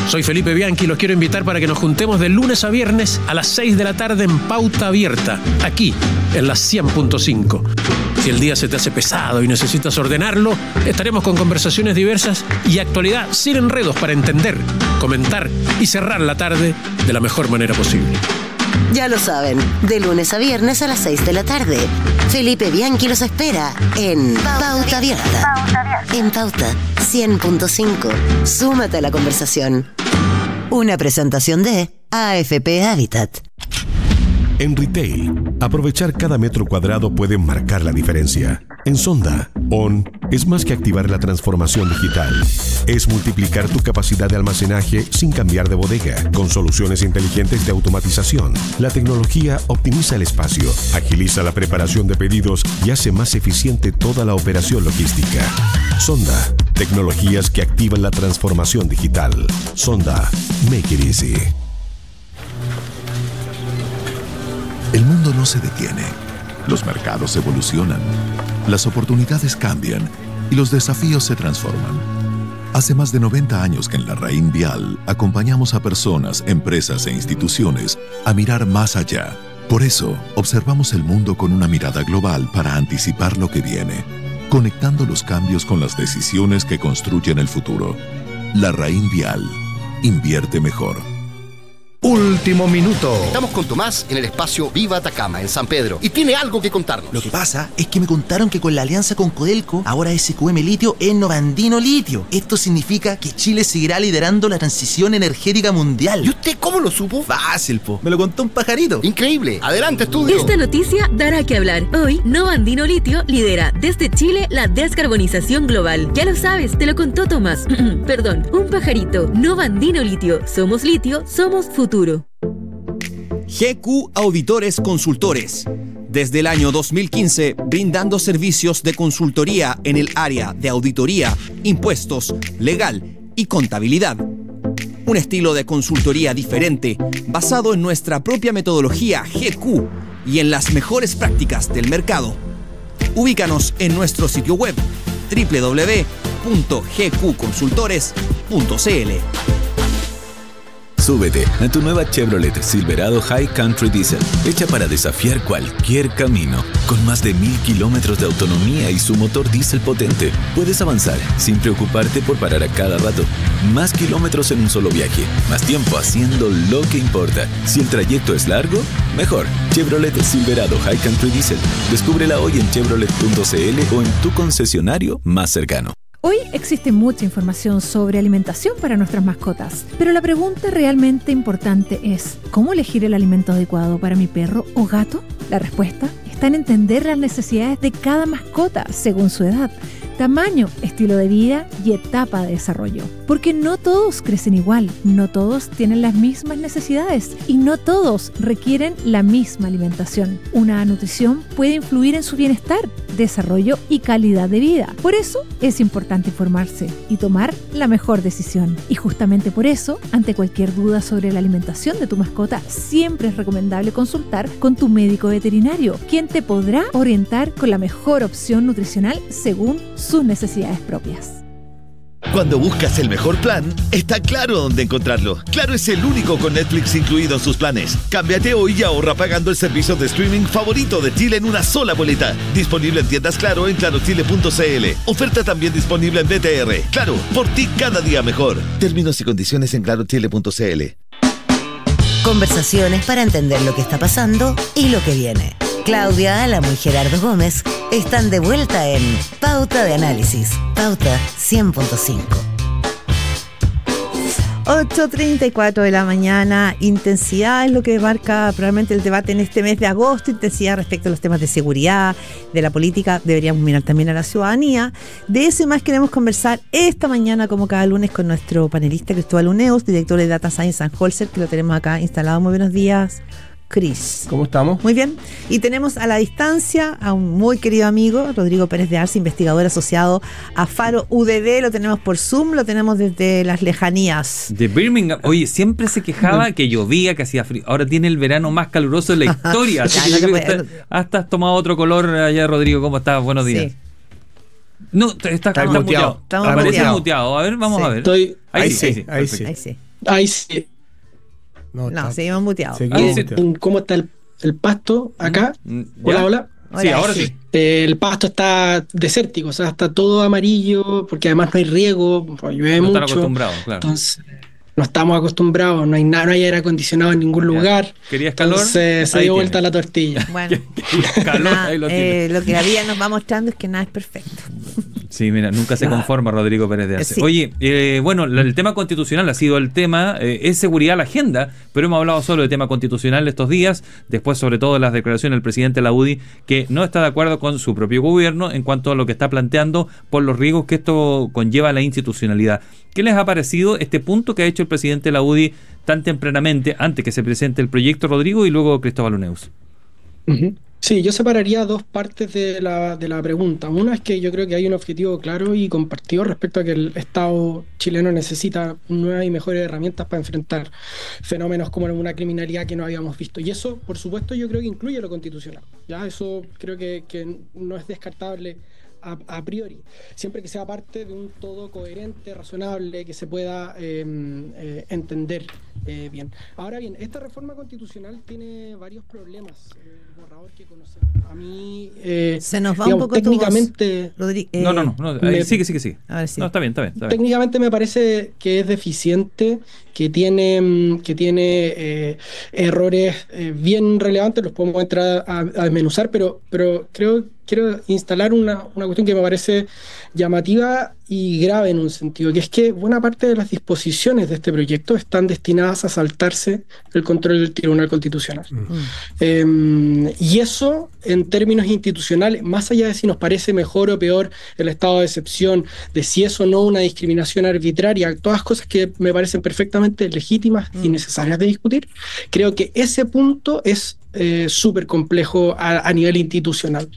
Soy Felipe Bianchi y los quiero invitar para que nos juntemos de lunes a viernes a las 6 de la tarde en Pauta Abierta, aquí en la 100.5. Si el día se te hace pesado y necesitas ordenarlo, estaremos con conversaciones diversas y actualidad sin enredos para entender, comentar y cerrar la tarde de la mejor manera posible. Ya lo saben, de lunes a viernes a las 6 de la tarde. Felipe Bianchi los espera en Pauta Abierta. En Pauta 100.5. Súmate a la conversación. Una presentación de AFP Habitat. En retail, aprovechar cada metro cuadrado puede marcar la diferencia. En Sonda, ON es más que activar la transformación digital. Es multiplicar tu capacidad de almacenaje sin cambiar de bodega. Con soluciones inteligentes de automatización, la tecnología optimiza el espacio, agiliza la preparación de pedidos y hace más eficiente toda la operación logística. Sonda, tecnologías que activan la transformación digital. Sonda, make it easy. El mundo no se detiene. Los mercados evolucionan. Las oportunidades cambian y los desafíos se transforman. Hace más de 90 años que en la Raín Vial acompañamos a personas, empresas e instituciones a mirar más allá. Por eso, observamos el mundo con una mirada global para anticipar lo que viene, conectando los cambios con las decisiones que construyen el futuro. La Raín Vial. Invierte mejor. Último minuto. Estamos con Tomás en el espacio Viva Atacama, en San Pedro, y tiene algo que contarnos. Lo que pasa es que me contaron que con la alianza con Codelco, ahora SQM Litio es Novandino Litio. Esto significa que Chile seguirá liderando la transición energética mundial. ¿Y usted cómo lo supo? Fácil, po. Me lo contó un pajarito. Increíble. Adelante, estudio. Esta noticia dará que hablar. Hoy, Novandino Litio lidera desde Chile la descarbonización global. Ya lo sabes, te lo contó Tomás. Perdón, un pajarito. Novandino Litio. Somos litio, somos futuro. GQ Auditores Consultores. Desde el año 2015, brindando servicios de consultoría en el área de auditoría, impuestos, legal y contabilidad. Un estilo de consultoría diferente, basado en nuestra propia metodología GQ y en las mejores prácticas del mercado. Ubícanos en nuestro sitio web www.gqconsultores.cl. Súbete a tu nueva Chevrolet Silverado High Country Diesel, hecha para desafiar cualquier camino. Con más de 1000 kilómetros de autonomía y su motor diésel potente, puedes avanzar sin preocuparte por parar a cada rato. Más kilómetros en un solo viaje, más tiempo haciendo lo que importa. Si el trayecto es largo, mejor. Chevrolet Silverado High Country Diesel. Descúbrela hoy en chevrolet.cl o en tu concesionario más cercano. Hoy existe mucha información sobre alimentación para nuestras mascotas, pero la pregunta realmente importante es: ¿cómo elegir el alimento adecuado para mi perro o gato? La respuesta está en entender las necesidades de cada mascota según su edad, tamaño, estilo de vida y etapa de desarrollo. Porque no todos crecen igual, no todos tienen las mismas necesidades y no todos requieren la misma alimentación. Una nutrición puede influir en su bienestar, desarrollo y calidad de vida. Por eso es importante informarse y tomar la mejor decisión. Y justamente por eso, ante cualquier duda sobre la alimentación de tu mascota, siempre es recomendable consultar con tu médico veterinario, quien te podrá orientar con la mejor opción nutricional según sus necesidades propias. Cuando buscas el mejor plan, está Claro dónde encontrarlo. Claro es el único con Netflix incluido en sus planes. Cámbiate hoy y ahorra pagando el servicio de streaming favorito de Chile en una sola boleta. Disponible en tiendas Claro en clarochile.cl. Oferta también disponible en BTR. Claro, por ti cada día mejor. Términos y condiciones en clarochile.cl. Conversaciones para entender lo que está pasando y lo que viene. Claudia Álamo y Gerardo Gómez están de vuelta en Pauta de Análisis. Pauta 100.5. 8:34 de la mañana. Intensidad es lo que marca probablemente el debate en este mes de agosto. Intensidad respecto a los temas de seguridad, de la política. Deberíamos mirar también a la ciudadanía. De eso y más queremos conversar esta mañana, como cada lunes, con nuestro panelista Cristóbal Uneus, director de Data Science and Holzer, que lo tenemos acá instalado. Muy buenos días, Cris. ¿Cómo estamos? Muy bien. Y tenemos a la distancia a un muy querido amigo, Rodrigo Pérez de Arce, investigador asociado a Faro UDD. Lo tenemos por Zoom, lo tenemos desde las lejanías. De Birmingham. Oye, siempre se quejaba que llovía, que hacía frío. Ahora tiene el verano más caluroso de la historia. Así que hasta has tomado otro color allá, Rodrigo. ¿Cómo estás? Buenos días. Sí. No, está muteado. Estamos muteado. A ver, vamos a ver. Estoy... Ahí sí. Ahí sí. Ahí sí. No, seguimos muteados. ¿Cómo está el pasto acá? Hola. Sí, ahora sí. El pasto está desértico, o sea, está todo amarillo, porque además no hay riego, llueve mucho. No están acostumbrados, claro. Entonces, no estamos acostumbrados, no hay nada, no hay aire acondicionado en ningún lugar. ¿Querías calor? Entonces se dio vuelta la tortilla. Bueno, lo que la vida nos va mostrando es que nada es perfecto. Sí, mira, nunca se conforma Rodrigo Pérez de Arce. Sí. Oye, bueno, el tema constitucional ha sido el tema, es seguridad la agenda, pero hemos hablado solo del tema constitucional estos días, después sobre todo de las declaraciones del presidente de la UDI, que no está de acuerdo con su propio gobierno en cuanto a lo que está planteando por los riesgos que esto conlleva a la institucionalidad. ¿Qué les ha parecido este punto que ha hecho el presidente de la UDI tan tempranamente, antes que se presente el proyecto, Rodrigo, y luego Cristóbal Uneus? Sí, yo separaría dos partes de la pregunta. Una es que yo creo que hay un objetivo claro y compartido respecto a que el Estado chileno necesita nuevas y mejores herramientas para enfrentar fenómenos como una criminalidad que no habíamos visto. Y eso, por supuesto, yo creo que incluye lo constitucional. Ya, eso creo que no es descartable a priori, siempre que sea parte de un todo coherente, razonable, que se pueda entender bien. Ahora bien, esta reforma constitucional tiene varios problemas. El borrador que conocemos. A mí se nos va digamos, un poco técnicamente tu voz, no. Sigue. A ver, sí. No, está bien. Técnicamente me parece que es deficiente, que tiene errores bien relevantes, los podemos entrar a desmenuzar, pero quiero instalar una cuestión que me parece llamativa y grave en un sentido, que es que buena parte de las disposiciones de este proyecto están destinadas a saltarse el control del Tribunal Constitucional. Y eso, en términos institucionales, más allá de si nos parece mejor o peor el estado de excepción, de si es o no una discriminación arbitraria, todas cosas que me parecen perfectamente legítimas y necesarias de discutir, creo que ese punto es súper complejo a nivel institucional.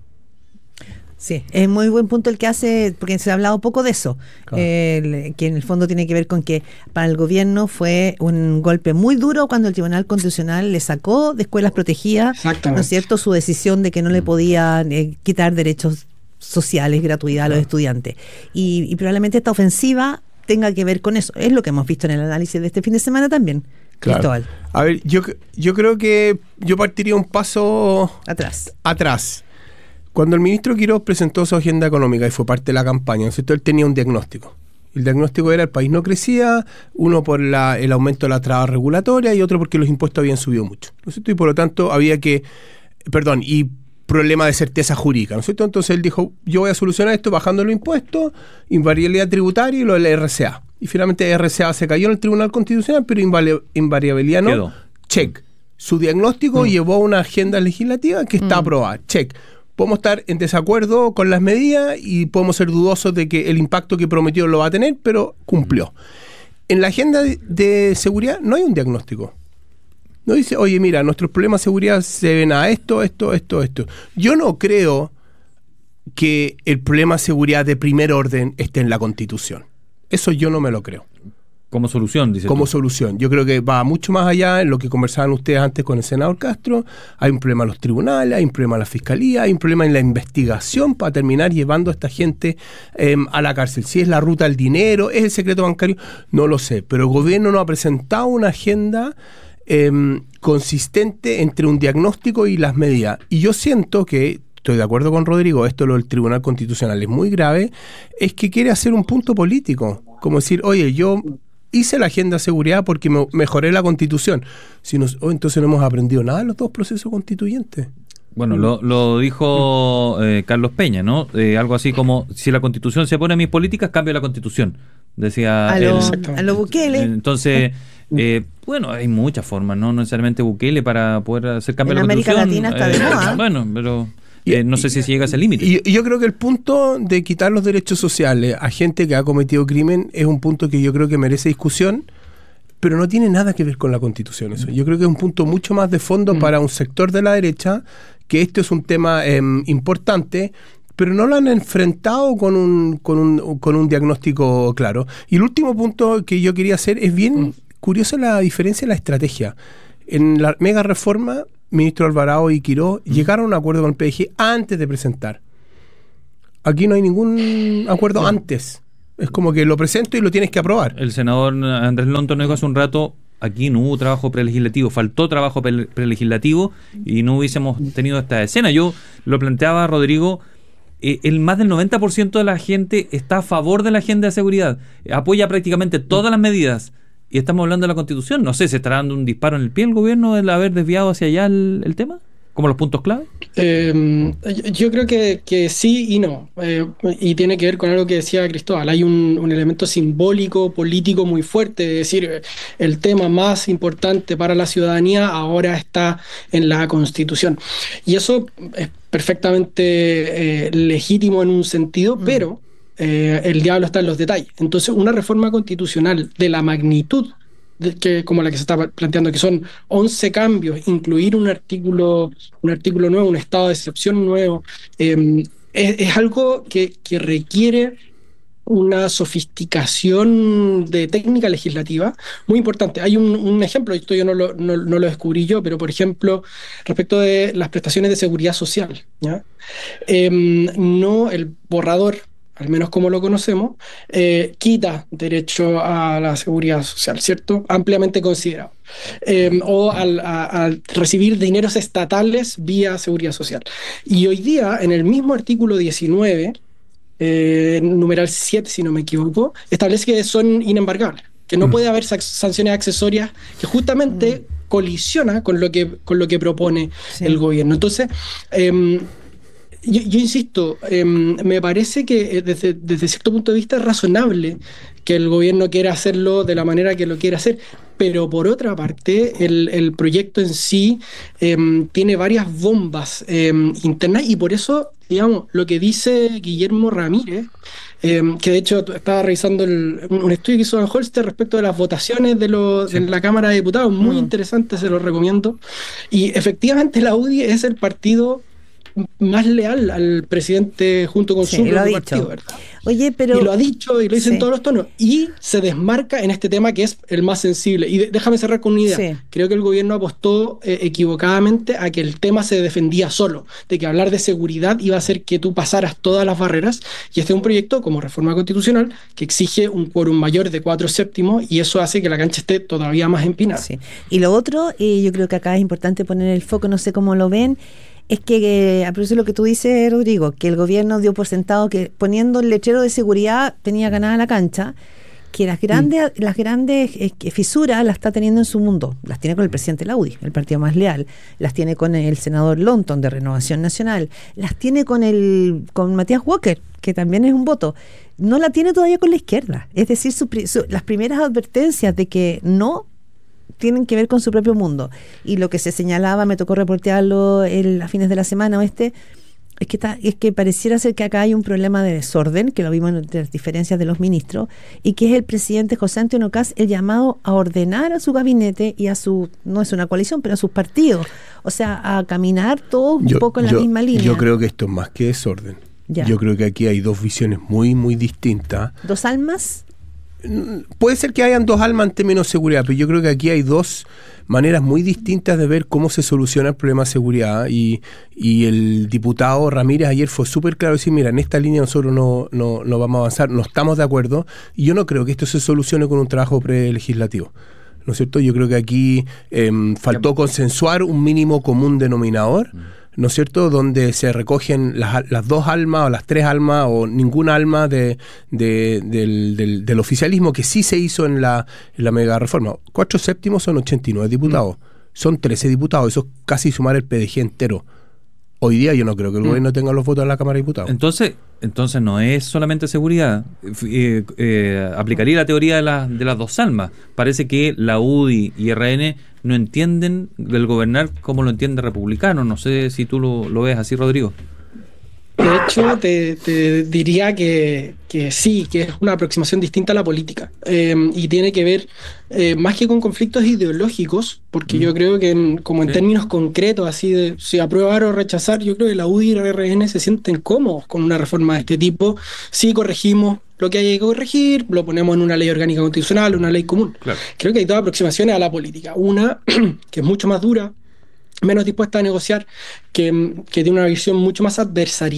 Sí, es muy buen punto el que hace, porque se ha hablado poco de eso, claro. Que en el fondo tiene que ver con que para el gobierno fue un golpe muy duro cuando el Tribunal Constitucional le sacó de escuelas protegidas, ¿no es cierto?, su decisión de que no le podían quitar derechos sociales, gratuidad a los estudiantes. Y probablemente esta ofensiva tenga que ver con eso. Es lo que hemos visto en el análisis de este fin de semana también. Claro. Cristóbal. A ver, yo creo que yo partiría un paso atrás. Cuando el ministro Quiroz presentó su agenda económica y fue parte de la campaña, ¿no es cierto?, él tenía un diagnóstico. El diagnóstico era: el país no crecía, uno por el aumento de la traba regulatoria y otro porque los impuestos habían subido mucho, ¿no es cierto? Y por lo tanto y problema de certeza jurídica, ¿no es cierto? Entonces él dijo: yo voy a solucionar esto bajando los impuestos, invariabilidad tributaria y lo del RCA. Y finalmente el RCA se cayó en el Tribunal Constitucional, pero invariabilidad no. Quedó. Check. Su diagnóstico llevó a una agenda legislativa que está aprobada. Check. Podemos estar en desacuerdo con las medidas y podemos ser dudosos de que el impacto que prometió lo va a tener, pero cumplió. En la agenda de seguridad no hay un diagnóstico. No dice: oye, mira, nuestros problemas de seguridad se ven a esto. Yo no creo que el problema de seguridad de primer orden esté en la Constitución. Eso yo no me lo creo. Como solución, dice. Como solución. Yo creo que va mucho más allá en lo que conversaban ustedes antes con el senador Castro. Hay un problema en los tribunales, hay un problema en la fiscalía, hay un problema en la investigación para terminar llevando a esta gente a la cárcel. Si es la ruta del dinero, es el secreto bancario, no lo sé. Pero el gobierno no ha presentado una agenda consistente entre un diagnóstico y las medidas. Y yo siento que, estoy de acuerdo con Rodrigo, esto lo del Tribunal Constitucional es muy grave, es que quiere hacer un punto político. Como decir: oye, yo hice la agenda de seguridad porque mejoré la Constitución. Entonces no hemos aprendido nada de los dos procesos constituyentes. Bueno, lo dijo Carlos Peña, ¿no? Algo así como: si la Constitución se opone a mis políticas, cambio la Constitución. Decía a lo Bukele. Entonces, bueno, hay muchas formas, no necesariamente Bukele para poder hacer cambio a la Constitución. En América Latina está de moda. Bueno, pero no sé si llega a ese límite. Y yo creo que el punto de quitar los derechos sociales a gente que ha cometido crimen es un punto que yo creo que merece discusión, pero no tiene nada que ver con la Constitución. Eso. Yo creo que es un punto mucho más de fondo para un sector de la derecha, que esto es un tema importante, pero no lo han enfrentado con un diagnóstico claro. Y el último punto que yo quería hacer es bien curiosa la diferencia en la estrategia. En la mega reforma, ministro Alvarado y Quiroz llegaron a un acuerdo con el PDG antes de presentar. Aquí no hay ningún acuerdo antes. Es como que lo presento y lo tienes que aprobar. El senador Andrés Lonton dijo hace un rato, aquí no hubo trabajo prelegislativo, faltó trabajo prelegislativo y no hubiésemos tenido esta escena. Yo lo planteaba, Rodrigo, más del 90% de la gente está a favor de la agenda de seguridad, apoya prácticamente todas las medidas, y estamos hablando de la Constitución. No sé, ¿se estará dando un disparo en el pie el gobierno el haber desviado hacia allá el tema? ¿Como los puntos clave? Yo creo que sí y no. Y tiene que ver con algo que decía Cristóbal. Hay un elemento simbólico, político muy fuerte. Es decir, el tema más importante para la ciudadanía ahora está en la Constitución. Y eso es perfectamente legítimo en un sentido, pero el diablo está en los detalles. Entonces, una reforma constitucional de la magnitud como la que se está planteando, que son 11 cambios, incluir un artículo nuevo, un estado de excepción nuevo, es algo que requiere una sofisticación de técnica legislativa muy importante. Hay un ejemplo, esto yo no lo descubrí yo, pero por ejemplo, respecto de las prestaciones de seguridad social, ¿ya? No, el borrador, al menos como lo conocemos, quita derecho a la seguridad social, ¿cierto? Ampliamente considerado. O al recibir dineros estatales vía seguridad social. Y hoy día, en el mismo artículo 19, numeral 7, si no me equivoco, establece que son inembargables, que no puede haber sanciones accesorias, que justamente colisiona con lo que propone el gobierno. Entonces, yo insisto, me parece que desde cierto punto de vista es razonable que el gobierno quiera hacerlo de la manera que lo quiere hacer, pero por otra parte el proyecto en sí tiene varias bombas internas, y por eso, digamos, lo que dice Guillermo Ramírez, que de hecho estaba revisando un estudio que hizo Van Holster respecto de las votaciones de la Cámara de Diputados, muy interesante, se lo recomiendo, y efectivamente la UDI es el partido más leal al presidente junto con su propio partido, ¿verdad? Oye, pero... Y lo ha dicho y lo dice en todos los tonos. Y se desmarca en este tema que es el más sensible. Y déjame cerrar con una idea. Sí. Creo que el gobierno apostó equivocadamente a que el tema se defendía solo, de que hablar de seguridad iba a hacer que tú pasaras todas las barreras. Y este es un proyecto como reforma constitucional que exige un quórum mayor de 4/7, y eso hace que la cancha esté todavía más empinada. Sí. Y lo otro, yo creo que acá es importante poner el foco, no sé cómo lo ven, es que, a propósito de lo que tú dices, Rodrigo, que el gobierno dio por sentado que poniendo el letrero de seguridad tenía ganada la cancha, que las grandes fisuras las está teniendo en su mundo. Las tiene con el presidente de la UDI, el partido más leal, las tiene con el senador Lonton de Renovación Nacional, las tiene con Matías Walker, que también es un voto. No la tiene todavía con la izquierda. Es decir, las primeras advertencias de que no tienen que ver con su propio mundo. Y lo que se señalaba, me tocó reportearlo a fines de la semana es que pareciera ser que acá hay un problema de desorden, que lo vimos entre las diferencias de los ministros, y que es el presidente José Antonio Kast el llamado a ordenar a su gabinete y a no es una coalición, pero a sus partidos. O sea, a caminar todos un poco en la misma línea. Yo creo que esto es más que desorden. Ya. Yo creo que aquí hay dos visiones muy, muy distintas. ¿Dos almas? Puede ser que hayan dos almas en términos de seguridad, pero yo creo que aquí hay dos maneras muy distintas de ver cómo se soluciona el problema de seguridad, y el diputado Ramírez ayer fue súper claro, decir, mira, en esta línea nosotros no vamos a avanzar, no estamos de acuerdo, y yo no creo que esto se solucione con un trabajo prelegislativo, ¿no es cierto? Yo creo que aquí faltó consensuar un mínimo común denominador, ¿no es cierto?, donde se recogen las dos almas o las tres almas o ninguna alma del oficialismo, que sí se hizo en la mega reforma. 4/7 son 89 diputados, son 13 diputados, eso es casi sumar el PDG entero. Hoy día yo no creo que el gobierno tenga los votos en la Cámara de Diputados. Entonces no es solamente seguridad. Aplicaría la teoría de las dos almas. Parece que la UDI y RN no entienden del gobernar como lo entiende republicano. No sé si tú lo ves así, Rodrigo. De hecho, te diría que sí, que es una aproximación distinta a la política, y tiene que ver más que con conflictos ideológicos, porque yo creo que en términos concretos, así de si aprobar o rechazar, yo creo que la UDI y la RN se sienten cómodos con una reforma de este tipo. Si corregimos lo que hay que corregir, lo ponemos en una ley orgánica constitucional, una ley común. Claro. Creo que hay dos aproximaciones a la política. Una, que es mucho más dura, menos dispuesta a negociar, que tiene una visión mucho más adversarial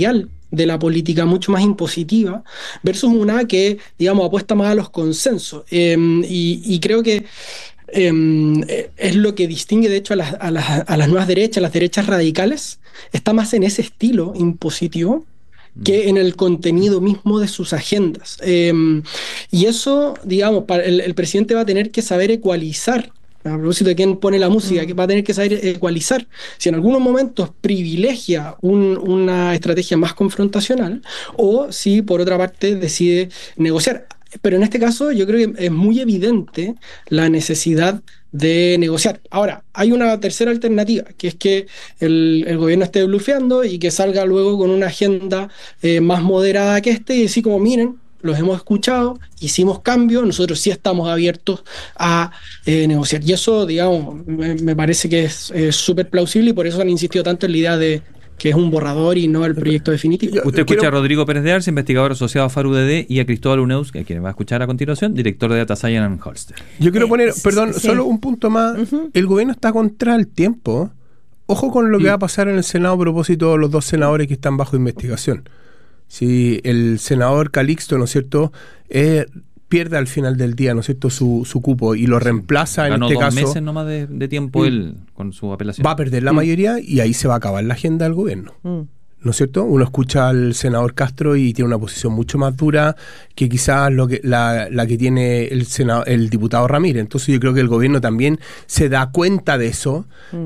de la política, mucho más impositiva, versus una que, digamos, apuesta más a los consensos. Y creo que es lo que distingue, de hecho, a las nuevas derechas, las derechas radicales, está más en ese estilo impositivo que en el contenido mismo de sus agendas. Y eso, digamos, el presidente va a tener que saber ecualizar. A propósito de quién pone la música, que va a tener que saber ecualizar. Si en algunos momentos privilegia una estrategia más confrontacional o si por otra parte decide negociar. Pero en este caso yo creo que es muy evidente la necesidad de negociar. Ahora, hay una tercera alternativa, que es que el gobierno esté blufeando y que salga luego con una agenda más moderada que y así como, miren, los hemos escuchado, hicimos cambios, nosotros sí estamos abiertos a negociar. Y eso, digamos, me parece que es súper plausible y por eso han insistido tanto en la idea de que es un borrador y no el proyecto definitivo. Usted escucha a Rodrigo Pérez de Arce, investigador asociado a FARUDD, y a Cristóbal Uneus, que quien va a escuchar a continuación, director de Data Science and Holster. Yo quiero poner, solo un punto más. El gobierno está contra el tiempo. Ojo con lo que va a pasar en el Senado a propósito de los 2 senadores que están bajo investigación. Si el senador Calixto, ¿no es cierto?, pierde al final del día, ¿no es cierto?, su cupo y lo reemplaza. Ganó en este 2 caso meses nomás de tiempo él con su apelación. Va a perder la mayoría y ahí se va a acabar la agenda del gobierno. ¿No es cierto? Uno escucha al senador Castro y tiene una posición mucho más dura que quizás la que tiene el diputado Ramírez. Entonces yo creo que el gobierno también se da cuenta de eso.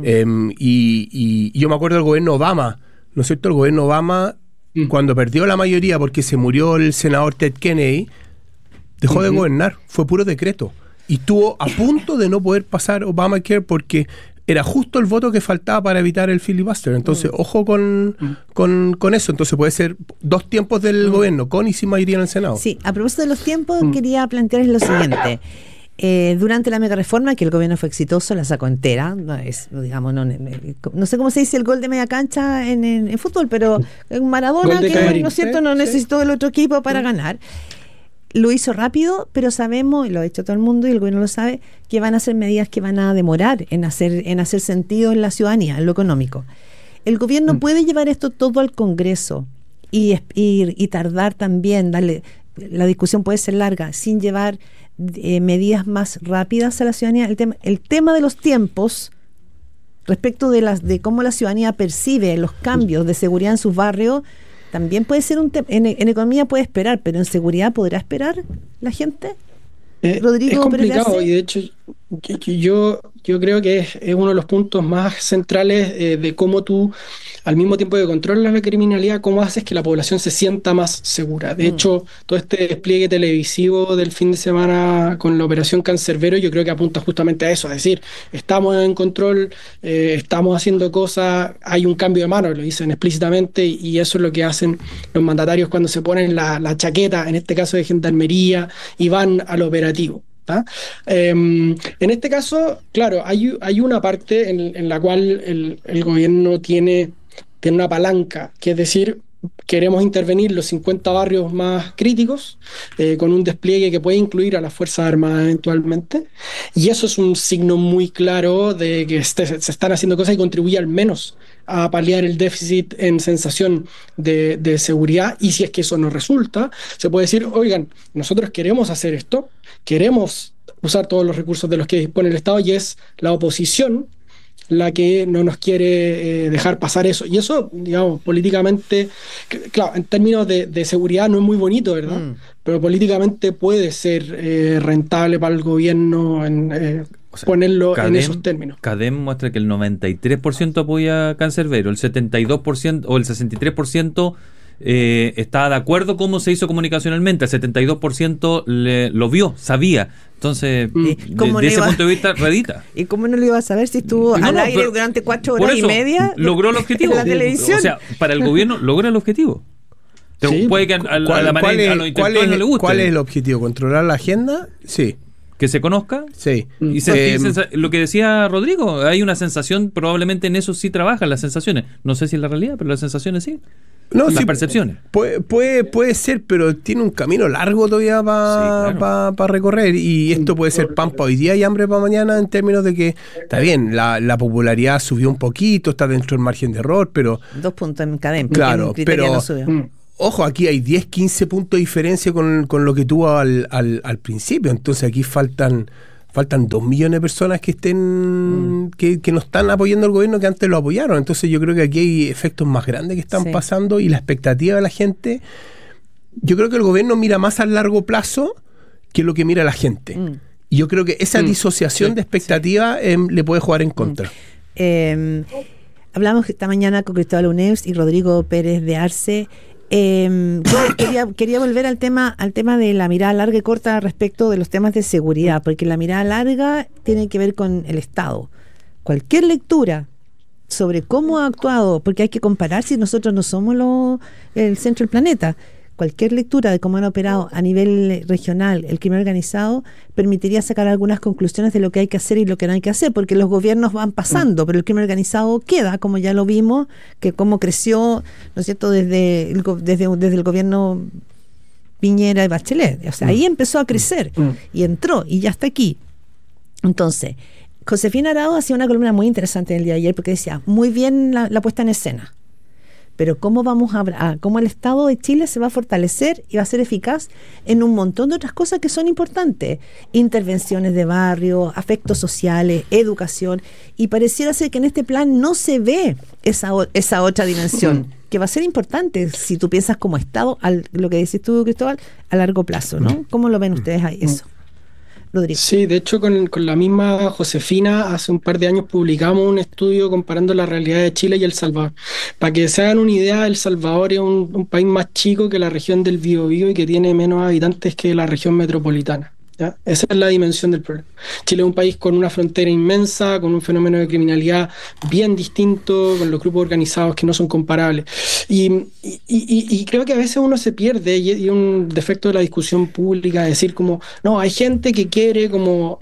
Y yo me acuerdo del gobierno Obama, ¿no es cierto? El gobierno Obama, cuando perdió la mayoría porque se murió el senador Ted Kennedy, dejó de gobernar, fue puro decreto. Y estuvo a punto de no poder pasar Obamacare porque era justo el voto que faltaba para evitar el filibuster. Entonces, ojo con eso. Entonces puede ser 2 tiempos del gobierno, con y sin mayoría en el Senado. Sí, a propósito de los tiempos, quería plantearles lo siguiente. Durante la mega reforma, que el gobierno fue exitoso, la sacó entera. No sé cómo se dice el gol de media cancha en fútbol, pero en Maradona, que no es cierto, no necesitó el otro equipo para ganar. Lo hizo rápido, pero sabemos, y lo ha dicho todo el mundo y el gobierno lo sabe, que van a ser medidas que van a demorar en hacer sentido en la ciudadanía, en lo económico. El gobierno puede llevar esto todo al Congreso y tardar también, la discusión puede ser larga, sin llevar medidas más rápidas a la ciudadanía. El tema de los tiempos respecto de cómo la ciudadanía percibe los cambios de seguridad en sus barrios también puede ser un tema. En economía puede esperar, pero en seguridad ¿podrá esperar la gente? Rodrigo, es complicado y de hecho yo creo que es uno de los puntos más centrales de cómo tú, al mismo tiempo que controlas la criminalidad, cómo haces que la población se sienta más segura. De hecho, todo este despliegue televisivo del fin de semana con la operación Cancerbero, yo creo que apunta justamente a eso, es decir, estamos en control, estamos haciendo cosas, hay un cambio de mano, lo dicen explícitamente, y eso es lo que hacen los mandatarios cuando se ponen la chaqueta, en este caso de gendarmería, y van al operativo. En este caso, claro, hay una parte en la cual el gobierno tiene una palanca, que es decir, queremos intervenir los 50 barrios más críticos con un despliegue que puede incluir a las Fuerzas Armadas eventualmente, y eso es un signo muy claro de que se están haciendo cosas y contribuye al menos a paliar el déficit en sensación de seguridad. Y si es que eso no resulta, se puede decir, oigan, nosotros queremos hacer esto, queremos usar todos los recursos de los que dispone el Estado, y es la oposición la que no nos quiere dejar pasar eso. Y eso, digamos, políticamente, claro, en términos de seguridad no es muy bonito, ¿verdad? Pero políticamente puede ser rentable para el gobierno ponerlo en esos términos. CADEM muestra que el 93% apoya a Cancerbero, el 72% o el 63% está de acuerdo cómo se hizo comunicacionalmente, el 72% lo vio, sabía. Entonces, de ese punto de vista, redita. ¿Y cómo no lo iba a saber si estuvo al aire durante 4 horas y media? Logró el objetivo. En la televisión. O sea, para el gobierno logra el objetivo. Sí. Puede que a los intelectuales no le guste. ¿Cuál es el objetivo? ¿Controlar la agenda? Sí. ¿Que se conozca? Sí. Y lo que decía Rodrigo, hay una sensación, probablemente en eso sí trabajan las sensaciones. No sé si es la realidad, pero las sensaciones sí. las percepciones. Puede ser, pero tiene un camino largo todavía para recorrer, y esto puede ser pan para hoy día y hambre para mañana, en términos de que, está bien, la popularidad subió un poquito, está dentro del margen de error, pero... 2 puntos en cadena. Claro, pero... Ojo, aquí hay 10, 15 puntos de diferencia con lo que tuvo al principio. Entonces aquí faltan 2 millones de personas que estén que no están apoyando al gobierno, que antes lo apoyaron. Entonces yo creo que aquí hay efectos más grandes que están pasando, y la expectativa de la gente, yo creo que el gobierno mira más a largo plazo que lo que mira la gente. Y yo creo que esa disociación de expectativa le puede jugar en contra. Hablamos esta mañana con Cristóbal Uneus y Rodrigo Pérez de Arce. Quería volver al tema de la mirada larga y corta respecto de los temas de seguridad, porque la mirada larga tiene que ver con el Estado. Cualquier lectura sobre cómo ha actuado, porque hay que comparar si nosotros no somos el centro del planeta. Cualquier lectura de cómo han operado a nivel regional el crimen organizado permitiría sacar algunas conclusiones de lo que hay que hacer y lo que no hay que hacer, porque los gobiernos van pasando, pero el crimen organizado queda, como ya lo vimos, que cómo creció, ¿no es cierto?, desde el gobierno Piñera y Bachelet. O sea, ahí empezó a crecer y entró y ya está aquí. Entonces, Josefina Arao hacía una columna muy interesante el día de ayer, porque decía, muy bien la puesta en escena, pero cómo cómo el Estado de Chile se va a fortalecer y va a ser eficaz en un montón de otras cosas que son importantes: intervenciones de barrio, afectos sociales, educación, y pareciera ser que en este plan no se ve esa otra dimensión que va a ser importante si tú piensas como Estado, lo que decís tú, Cristóbal, a largo plazo, ¿no? ¿Cómo lo ven ustedes ahí eso? Rodrigo. Sí, de hecho con la misma Josefina hace un par de años publicamos un estudio comparando la realidad de Chile y El Salvador. Para que se hagan una idea, El Salvador es un país más chico que la región del Biobío y que tiene menos habitantes que la región metropolitana, ¿ya? Esa es la dimensión del problema. Chile es un país con una frontera inmensa, con un fenómeno de criminalidad bien distinto, con los grupos organizados que no son comparables. Y creo que a veces uno se pierde, y un defecto de la discusión pública, decir como, no, hay gente que quiere como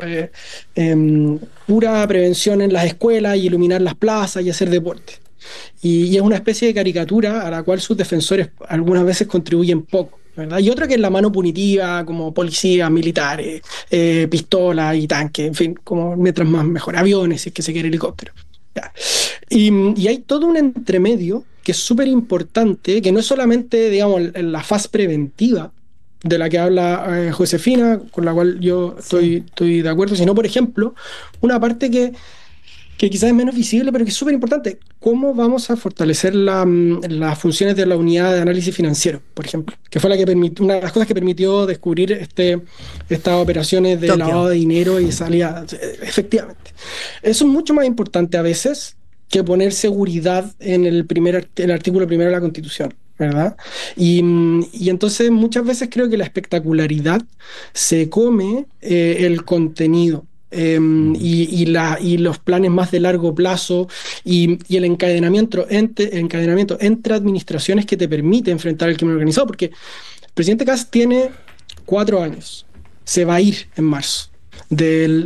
pura prevención en las escuelas y iluminar las plazas y hacer deporte. Y es una especie de caricatura a la cual sus defensores algunas veces contribuyen poco, ¿verdad? Y otra que es la mano punitiva, como policías, militares, pistolas y tanques, en fin, como mientras más mejor, aviones, si es que se quiere helicóptero. ¿Ya? Y hay todo un entremedio que es súper importante, que no es solamente, digamos, la fase preventiva de la que habla Josefina, con la cual yo estoy de acuerdo, sino, por ejemplo, una parte que quizás es menos visible, pero que es súper importante. ¿Cómo vamos a fortalecer las funciones de la unidad de análisis financiero, por ejemplo? Que fue una de las cosas que permitió descubrir estas operaciones de lavado de dinero y salida. Efectivamente. Eso es mucho más importante a veces que poner seguridad en el artículo primero de la Constitución, ¿verdad? Y entonces muchas veces creo que la espectacularidad se come el contenido. Y los planes más de largo plazo y el encadenamiento entre administraciones que te permite enfrentar el crimen organizado, porque el presidente Kast tiene 4 años, se va a ir en marzo del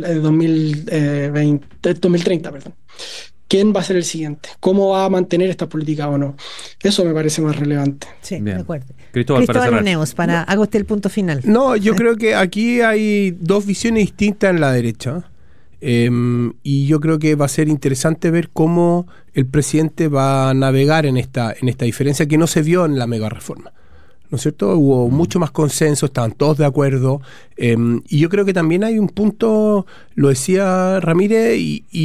2030, perdón. ¿Quién va a ser el siguiente? ¿Cómo va a mantener esta política o no? Eso me parece más relevante. Sí, de acuerdo. Cristóbal, haga usted el punto final. No, yo creo que aquí hay 2 visiones distintas en la derecha. Y yo creo que va a ser interesante ver cómo el presidente va a navegar en esta diferencia que no se vio en la mega reforma, ¿no es cierto? Hubo mucho más consenso, estaban todos de acuerdo, y yo creo que también hay un punto, lo decía Ramírez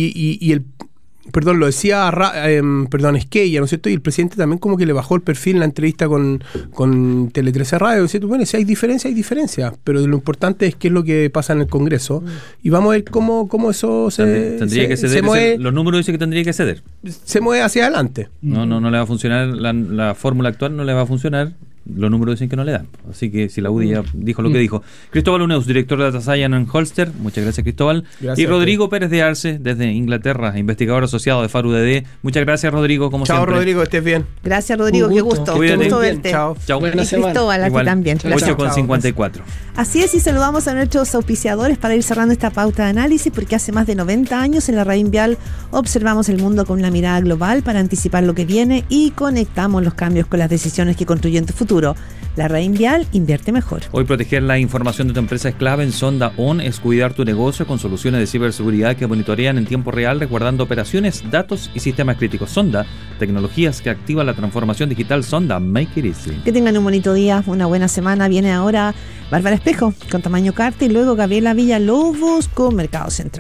lo decía Esquella, ¿no es cierto? Y el presidente también como que le bajó el perfil en la entrevista con Tele 13 Radio, ¿cierto? Bueno, si hay diferencia, pero lo importante es qué es lo que pasa en el Congreso, y vamos a ver cómo eso tendría que ceder, se mueve, los números dicen que tendría que ceder. Se mueve hacia adelante. No le va a funcionar, la fórmula actual no le va a funcionar. los números dicen que no le dan. Así que si la UDI ya dijo lo que dijo. Cristóbal Uneus, director de Data Science en Holster, muchas gracias, Cristóbal. Gracias y Rodrigo Pérez de Arce, desde Inglaterra, investigador asociado de FARU DD. Muchas gracias, Rodrigo, como siempre. Chao, Rodrigo, estés bien. Gracias, Rodrigo, qué gusto. Cuídate. Qué gusto verte. Chao. Y Cristóbal, a ti también. 8:54. Así es, y saludamos a nuestros auspiciadores para ir cerrando esta pauta de análisis, porque hace más de 90 años en la Reinvial observamos el mundo con una mirada global para anticipar lo que viene y conectamos los cambios con las decisiones que construyen tu futuro. La Reinvial invierte mejor. Hoy proteger la información de tu empresa es clave en Sonda On, es cuidar tu negocio con soluciones de ciberseguridad que monitorean en tiempo real, resguardando operaciones, datos y sistemas críticos. Sonda, tecnologías que activan la transformación digital. Sonda, make it easy. Que tengan un bonito día, una buena semana. Viene ahora Bárbara Espejo con Tamaño Carta y luego Gabriela Villalobos con Mercado Central.